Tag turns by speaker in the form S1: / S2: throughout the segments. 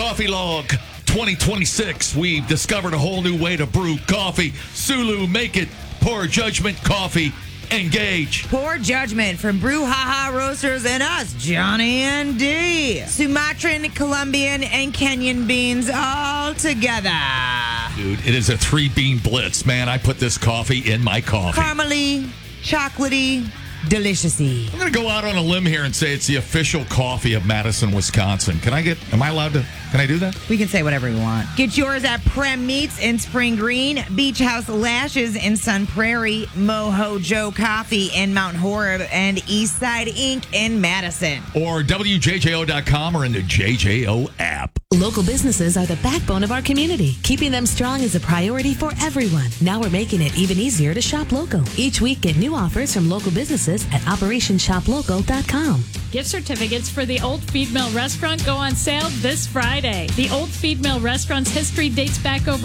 S1: Coffee Log 2026. We've discovered a whole new way to brew coffee. Sulu, make it. Poor Judgment Coffee. Engage.
S2: Poor Judgment from Brouhaha Roasters and us, Johnny and D. Sumatran, Colombian, and Kenyan beans all together.
S1: Dude, it is a 3-bean blitz. Man, I put this coffee in my coffee.
S2: Caramely, chocolatey, deliciousy.
S1: I'm going to go out on a limb here and say it's the official coffee of Madison, Wisconsin. Can I allowed to, can I do that?
S2: We can say whatever we want. Get yours at Prem Meats in Spring Green, Beach House Lashes in Sun Prairie, Moho Joe Coffee in Mount Horeb, and Eastside Inc. in Madison.
S1: Or WJJO.com or in the JJO app.
S3: Local businesses are the backbone of our community. Keeping them strong is a priority for everyone. Now we're making it even easier to shop local. Each week, get new offers from local businesses at OperationShopLocal.com.
S4: Gift certificates for the Old Feed Mill Restaurant go on sale this Friday. The Old Feed Mill Restaurant's history dates back over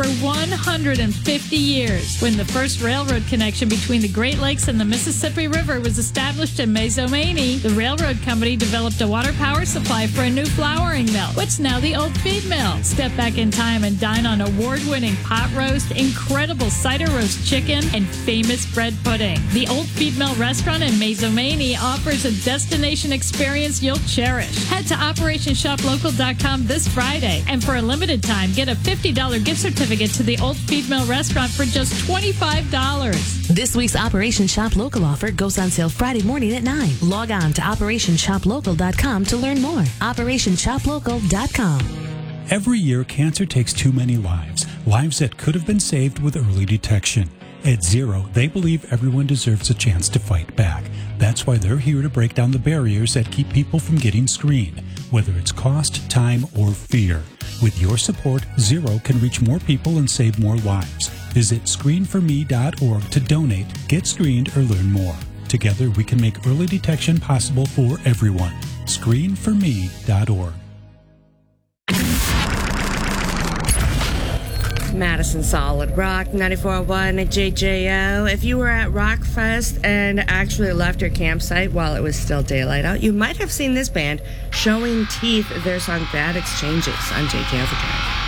S4: 150 years, when the first railroad connection between the Great Lakes and the Mississippi River was established in Maizomanie. The railroad company developed a water power supply for a new flouring mill, what's now the Old Feed Mill. Step back in time and dine on award-winning pot roast, incredible cider roast chicken, and famous bread pudding. The Old Feed Mill Restaurant in Maizomanie offers a destination experience you'll cherish. Head to OperationShopLocal.com this Friday, and for a limited time, get a $50 gift certificate to the Old Feed Mill Restaurant for just $25.
S3: This week's Operation Shop Local offer goes on sale Friday morning at 9. Log on to OperationShopLocal.com to learn more. OperationShopLocal.com.
S5: Every year, cancer takes too many lives that could have been saved with early detection. At Zero, they believe everyone deserves a chance to fight back. That's why they're here to break down the barriers that keep people from getting screened, whether it's cost, time, or fear. With your support, Zero can reach more people and save more lives. Visit screenforme.org to donate, get screened, or learn more. Together, we can make early detection possible for everyone. Screenforme.org.
S6: Madison Solid Rock 94.1 at JJO. If you were at Rockfest and actually left your campsite while it was still daylight out, you might have seen this band Showing Teeth, their song Bad Exchanges on JJO The Drive.